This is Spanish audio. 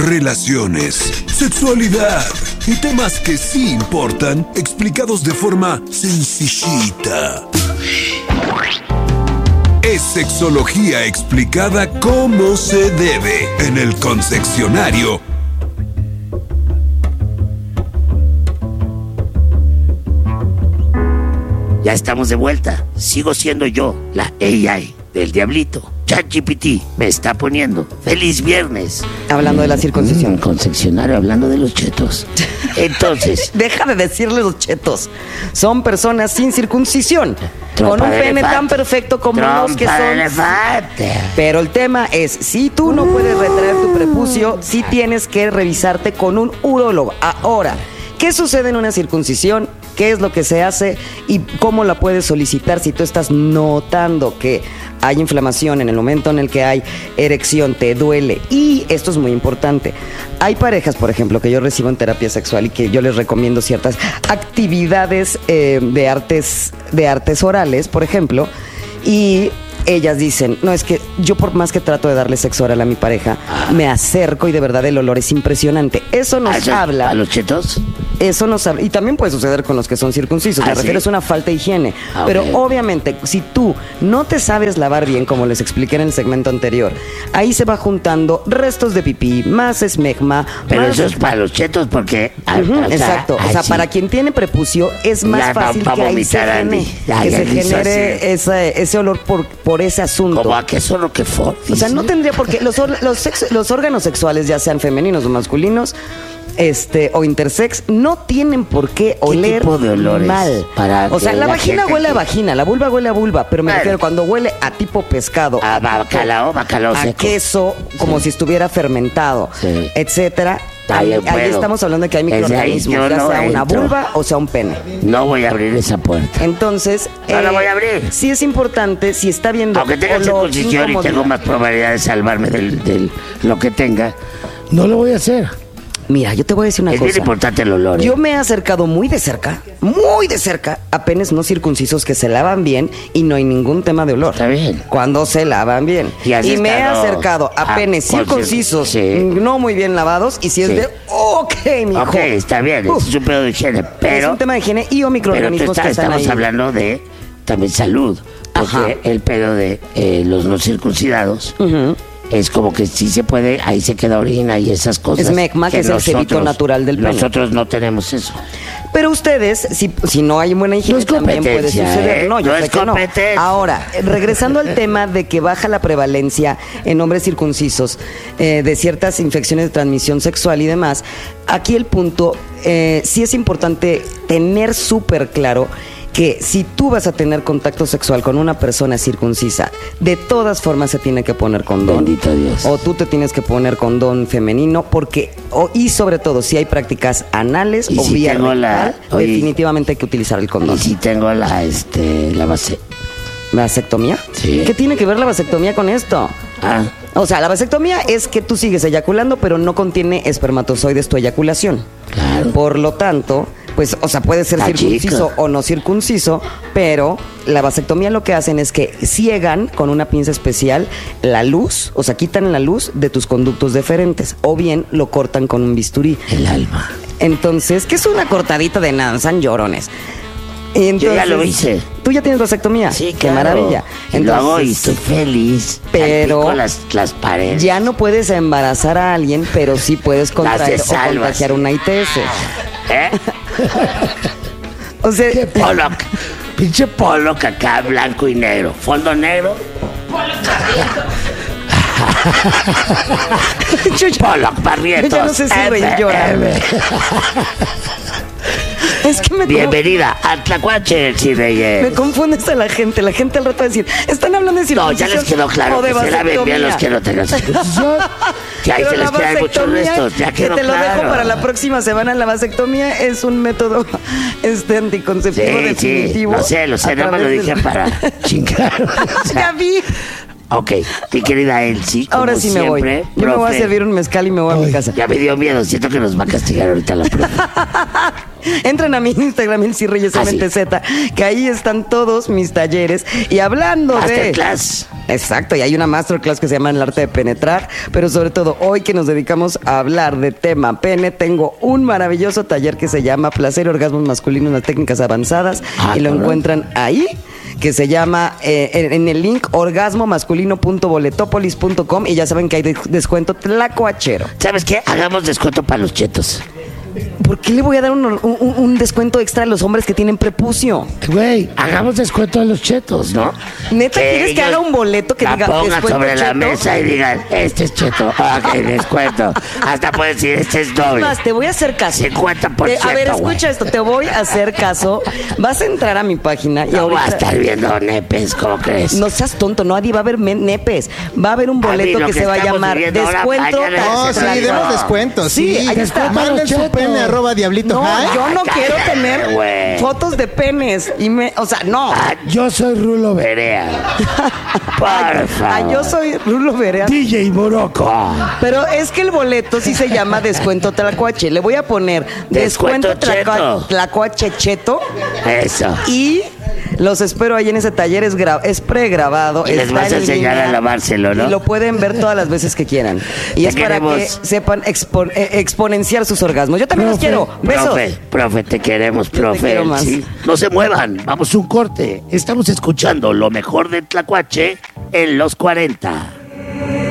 relaciones, sexualidad y temas que sí importan, explicados de forma sencillita. Es sexología explicada como se debe en el Consexionario. Ya estamos de vuelta. Sigo siendo yo, la AI del diablito. ChatGPT me está poniendo feliz viernes. Hablando de la circuncisión. Concepcionario, hablando de los chetos. Entonces, deja de decirle los chetos. Son personas sin circuncisión, trompa con un de pene elefante. tan perfecto como los que Trompa de son. elefante. Pero el tema es, si tú no puedes retraer tu prepucio, sí tienes que revisarte con un urólogo. Ahora, ¿qué sucede en una circuncisión? ¿Qué es lo que se hace y cómo la puedes solicitar si tú estás notando que hay inflamación en el momento en el que hay erección, te duele? Y esto es muy importante. Hay parejas, por ejemplo, que yo recibo en terapia sexual y que yo les recomiendo ciertas actividades de artes orales, por ejemplo, y ellas dicen, no, es que yo por más que trato de darle sexo oral a mi pareja, me acerco y de verdad el olor es impresionante. Eso nos habla... ¿A los chetos? Eso nos habla, y también puede suceder con los que son circuncisos. Me refiero, es una falta de higiene. Pero obviamente, si tú no te sabes lavar bien, como les expliqué en el segmento anterior, ahí se va juntando restos de pipí, más esmegma. Pero más... eso es para los chetos porque... exacto. O sea, para quien tiene prepucio es más fácil que ahí se genere ese olor por ese asunto. Como a queso Roquefort. O sea, no tendría por qué. Los órganos sexuales, ya sean femeninos o masculinos, o intersex, no tienen por qué oler tipo de olores mal. O sea, la vagina huele a vagina, la vulva huele a vulva, pero me refiero cuando huele a tipo pescado, a bacalao a seco, queso, como si estuviera fermentado, etcétera. Ahí estamos hablando de que hay microorganismos, ya sea una vulva o sea un pene. No voy a abrir esa puerta. Entonces, no la voy a abrir. Sí es importante, si está viendo... Aunque tenga circuncisión y tengo más probabilidad de salvarme de lo que tenga, no lo voy a hacer. Mira, yo te voy a decir una cosa. Es bien importante el olor. Yo me he acercado muy de cerca, a penes no circuncisos que se lavan bien y no hay ningún tema de olor. Está bien. Cuando se lavan bien. Y me he acercado a penes circuncisos no muy bien lavados y si es de, ok, mijo. Ok, está bien, es un pedo de higiene, pero... Es un tema de higiene y o microorganismos que están ahí. Estamos hablando de también salud, porque el pedo de los no circuncidados... Es como que sí se puede, ahí se queda orina y esas cosas. Esmegma, que es el cebito natural del pene. Nosotros no tenemos eso. Pero ustedes, si no hay buena higiene, también puede suceder. No, yo sé que no. Ahora, regresando al tema de que baja la prevalencia en hombres circuncisos de ciertas infecciones de transmisión sexual y demás, aquí el punto, sí es importante tener súper claro que si tú vas a tener contacto sexual con una persona circuncisa, de todas formas se tiene que poner condón. Bendito Dios. O tú te tienes que poner condón femenino, porque, y sobre todo, si hay prácticas anales o si vía rectal, definitivamente hay que utilizar el condón. Y si tengo la ¿vasectomía? Sí. ¿Qué tiene que ver la vasectomía con esto? O sea, la vasectomía es que tú sigues eyaculando, pero no contiene espermatozoides tu eyaculación. Claro. Por lo tanto, pues, o sea, puede ser circunciso o no circunciso, pero la vasectomía lo que hacen es que ciegan con una pinza especial la luz, o sea, quitan la luz de tus conductos deferentes, o bien lo cortan con un bisturí. El alma. Entonces, ¿qué es una cortadita de nada? San llorones. Entonces, yo ya lo hice. ¿Tú ya tienes vasectomía? Sí, qué maravilla. Entonces, lo hago y estoy feliz. Pero las paredes. Ya no puedes embarazar a alguien, pero sí puedes contraer o contagiar una ITS. O sea, ¿qué Pollock? Pinche Pollock acá, blanco y negro. Fondo negro. Pollock Barrientos. Yo no sé si reír o llorar. Es que bienvenida a Tlacuache, Chireyes. Me confundes a la gente al rato va a decir, están hablando de circuncisión. No, ya les quedó claro que se laven bien los que no tengan circuncisión. Que ahí se les quedan muchos restos, ya quedó claro. Te lo dejo para la próxima semana. La vasectomía es un método anticonceptivo definitivo. Lo sé, nada más lo dije para chingar. Ya vi. Ok, mi querida Elsie, como Ahora sí me voy. siempre, Yo me voy a profe, servir un mezcal y me voy a mi casa. Ya me dio miedo, siento que nos va a castigar ahorita la profe. Entren a mi Instagram, Elsie Reyes Ah, sí. MTZ, que ahí están todos mis talleres. Y hablando Masterclass. Exacto, y hay una masterclass que se llama El Arte de Penetrar, pero sobre todo hoy que nos dedicamos a hablar de tema pene, tengo un maravilloso taller que se llama Placer y Orgasmos Masculinos en las Técnicas Avanzadas, y lo cabrón. encuentran ahí, que se llama en el link orgasmomasculino.boletopolis.com, y ya saben que hay descuento tlacuachero. ¿Sabes qué? Hagamos descuento para los chetos. ¿Por qué le voy a dar un descuento extra a los hombres que tienen prepucio? Güey, hagamos descuento a los chetos, ¿no? ¿Neta quieres que haga un boleto que la diga pongan descuento sobre la cheto? mesa y digan, este es cheto, ok, descuento. Hasta puedes decir, este es doble. Más, te voy a hacer caso. 50%, A ver, güey. escucha esto, te voy a hacer caso. Vas a entrar a mi página y No voy a ahorita... estar viendo nepes, ¿cómo crees? No seas tonto, no, Adi, va a haber nepes. Va a haber un boleto lo que que se va a estamos llamar viviendo ahora, descuento. mañana No, es sí, Exacto. demos descuentos. Sí, ahí está. Manden su pene @ diablito No, high. yo no quiero cállate, tener güey. fotos de penes. O sea, no. Ah, yo soy Rulo Berea. Por favor. Yo soy Rulo Berea. DJ Morocco. Pero es que el boleto sí se llama descuento tlacuache. Le voy a poner Descuento descuento cheto. tlacuache cheto. Eso. Y los espero ahí en ese taller. Es pregrabado. Y les está vas a en enseñar línea, a lavárselo, ¿no? Y lo pueden ver todas las veces que quieran. Y Te es para que queremos. sepan exponenciar sus orgasmos. Yo también los quiero. Besos. Profe, te queremos, Yo te profe. quiero más. Sí. No se muevan, vamos a un corte. Estamos escuchando lo mejor de Tlacuache en los 40.